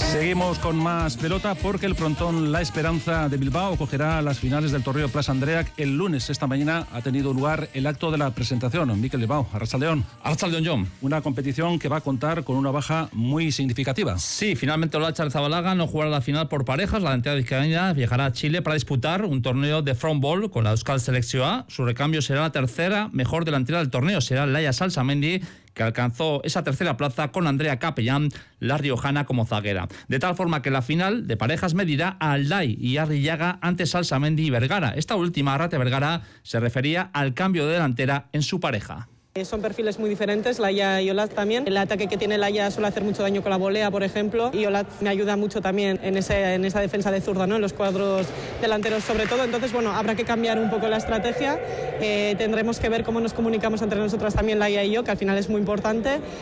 Seguimos con más pelota porque el frontón La Esperanza de Bilbao cogerá las finales del torneo Plaza Andreac el lunes. Esta mañana ha tenido lugar el acto de la presentación. Mikel Bilbao, Arratsaldeon. Arratsaldeon, John. Una competición que va a contar con una baja muy significativa. Sí, finalmente Olatxa Arrizabalaga no jugará la final por parejas. La entidad vizcaína viajará a Chile para disputar un torneo de frontball con la Euskal Selekzioa. Su recambio será la tercera mejor delantera del torneo. Será Laia Salsamendi, que alcanzó esa tercera plaza con Andrea Capellán, la riojana, como zaguera. De tal forma que la final de parejas medirá a Aldai y Arrillaga ante Salsamendi y Vergara. Esta última, Arrate Vergara, se refería al cambio de delantera en su pareja. Son perfiles muy diferentes, Laia y Olat también. El ataque que tiene Laia suele hacer mucho daño con la volea, por ejemplo, y Olat me ayuda mucho también en esa defensa de zurda, ¿no? En los cuadros delanteros sobre todo. Entonces, bueno, habrá que cambiar un poco la estrategia. Tendremos que ver cómo nos comunicamos entre nosotras también, Laia y yo, que al final es muy importante.